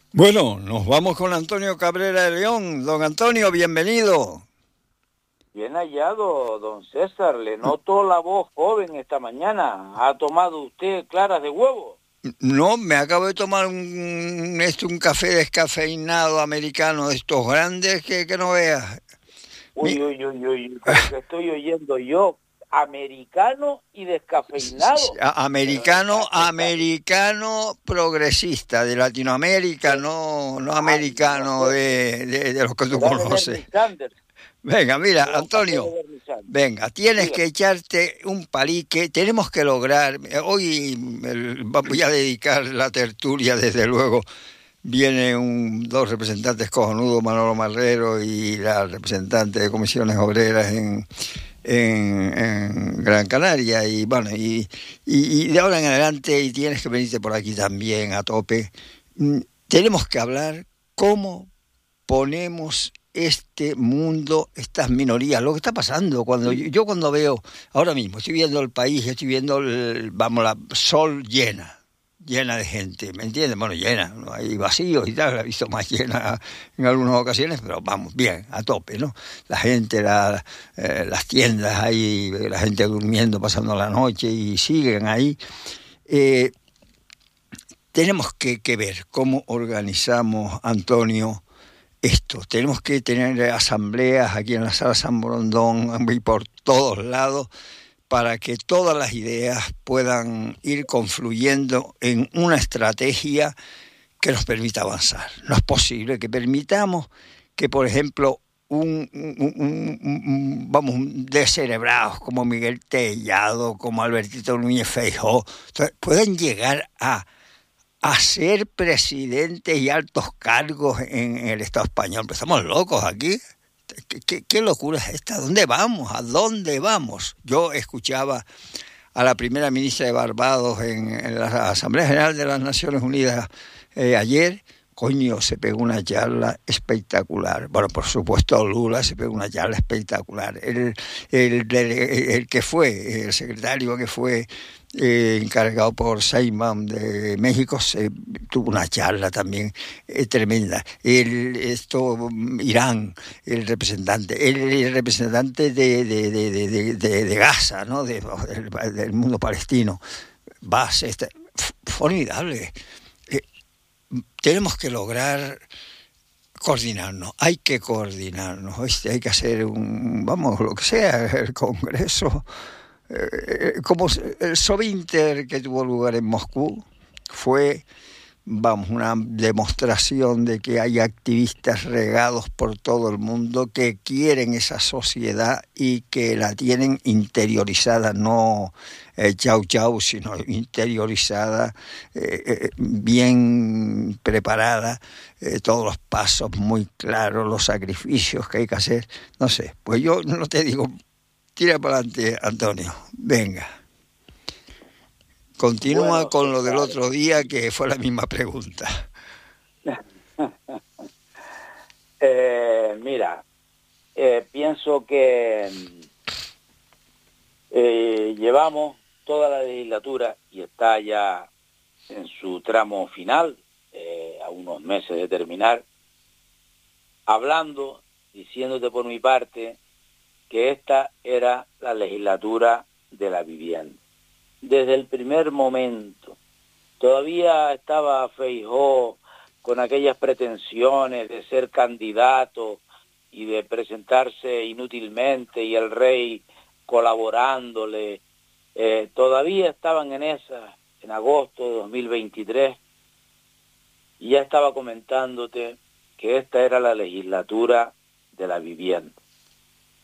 Bueno, nos vamos con Antonio Cabrera de León. Don Antonio, bienvenido. Bien hallado, don César. Le noto la voz joven esta mañana. ¿Ha tomado usted claras de huevo? No, me acabo de tomar un café descafeinado americano de estos grandes que no veas. Mi- Uy, uy, uy, uy, pero que estoy oyendo yo, americano y descafeinado. Pero Americano, americano progresista de Latinoamérica, de- no ay, no americano sé, de los que tú será de conoces. Bernie Sanders, Venga, mira, de los cafés de Antonio. Bernie Sanders. Venga, tienes que Dígame. echarte un palique, tenemos que lograr, hoy voy a dedicar la tertulia, desde luego, dos representantes cojonudos, Manolo Marrero y la representante de comisiones obreras en Gran Canaria, y bueno, y de ahora en adelante, y tienes que venirte por aquí también a tope. Tenemos que hablar cómo ponemos este mundo, estas minorías, lo que está pasando. Yo cuando veo, ahora mismo, estoy viendo el país, estoy viendo, la Sol llena de gente, ¿me entiendes? Bueno, llena, no hay vacíos y tal, la he visto más llena en algunas ocasiones, pero vamos, bien, a tope, ¿no? La gente, las tiendas ahí, la gente durmiendo, pasando la noche y siguen ahí. Eh, Tenemos que ver cómo organizamos, Antonio, esto. Tenemos que tener asambleas aquí en la sala San Borondón y por todos lados para que todas las ideas puedan ir confluyendo en una estrategia que nos permita avanzar. No es posible que permitamos que, por ejemplo, un descerebrados como Miguel Tellado, como Albertito Núñez Feijóo, puedan llegar a ser presidentes y altos cargos en el Estado español. Pero estamos locos aquí. ¿Qué locura es esta? ¿Dónde vamos? ¿A dónde vamos? Yo escuchaba a la primera ministra de Barbados en la Asamblea General de las Naciones Unidas ayer. Coño, se pegó una charla espectacular. Bueno, por supuesto, Lula se pegó una charla espectacular. El que fue, el secretario que fue encargado por Saiman de México, tuvo una charla también tremenda. Irán, el representante de Gaza, ¿no? Del mundo palestino, formidable. Tenemos que lograr coordinarnos, hay que coordinarnos, hay que hacer lo que sea, el Congreso, como el Sovinter que tuvo lugar en Moscú, fue, una demostración de que hay activistas regados por todo el mundo que quieren esa sociedad y que la tienen interiorizada, no chau chau, sino interiorizada, bien preparada, todos los pasos muy claros, los sacrificios que hay que hacer. No sé, pues yo no te digo, tira para adelante, Antonio, venga. Continúa Bueno, con lo del César, otro día, que fue la misma pregunta. mira, pienso que llevamos toda la legislatura y está ya en su tramo final, a unos meses de terminar, hablando, diciéndote por mi parte, que esta era la legislatura de la vivienda. Desde el primer momento, todavía estaba Feijóo con aquellas pretensiones de ser candidato y de presentarse inútilmente y el rey colaborándole. Todavía estaban en esa, en agosto de 2023, y ya estaba comentándote que esta era la legislatura de la vivienda.